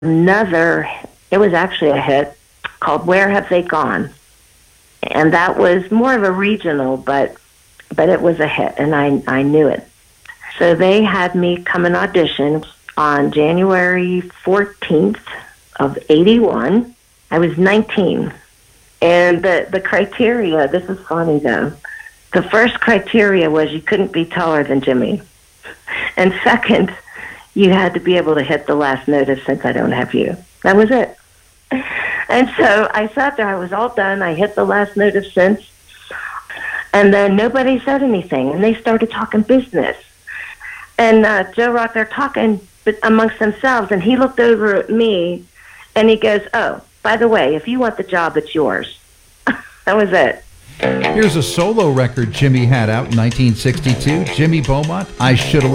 It was actually a hit called Where Have They Gone? And that was more of a regional, but it was a hit, and I knew it. So they had me come and audition on January 14th of 81. I was 19. And the criteria, this is funny though, the first criteria was you couldn't be taller than Jimmy. And second, you had to be able to hit the last note of Since I Don't Have You. That was it. And so I sat there, I was all done, I hit the last note of Since, and then nobody said anything, and they started talking business. And Joe Rock, they're talking amongst themselves, and he looked over at me, and he goes, "Oh, by the way, if you want the job, it's yours." That was it. Here's a solo record Jimmy had out in 1962. Jimmy Beaumont, I Shoulda